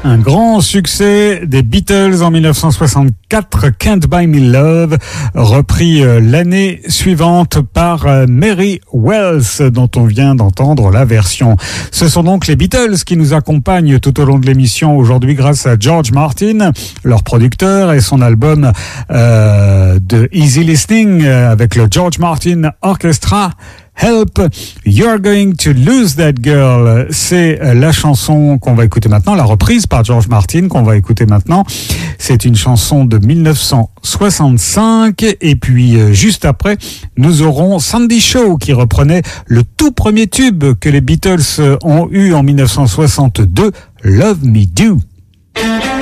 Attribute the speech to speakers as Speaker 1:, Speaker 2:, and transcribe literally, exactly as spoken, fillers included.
Speaker 1: Un grand succès des Beatles en mille neuf cent soixante-quatre, Can't Buy Me Love, repris l'année suivante par Mary Wells, dont on vient d'entendre la version. Ce sont donc les Beatles qui nous accompagnent tout au long de l'émission aujourd'hui grâce à George Martin, leur producteur, et son album euh, de Easy Listening avec le George Martin Orchestra. Help, You're Going to Lose That Girl, c'est la chanson qu'on va écouter maintenant, la reprise par George Martin qu'on va écouter maintenant. C'est une chanson de mille neuf cent soixante-cinq et puis euh, juste après, nous aurons Sandy Shaw qui reprenait le tout premier tube que les Beatles ont eu en mille neuf cent soixante-deux, Love Me Do.